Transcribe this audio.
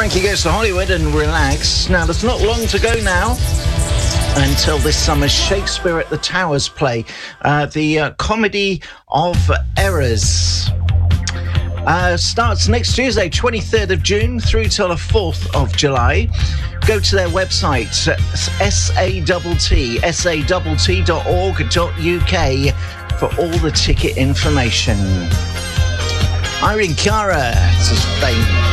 Frankie Goes to Hollywood and relax. Now, there's not long to go now until this summer's Shakespeare at the Towers play, the Comedy of Errors. Starts next Tuesday, 23rd of June, through till the 4th of July. Go to their website, sawt.org.uk, for all the ticket information. Irene Cara, this is Fame.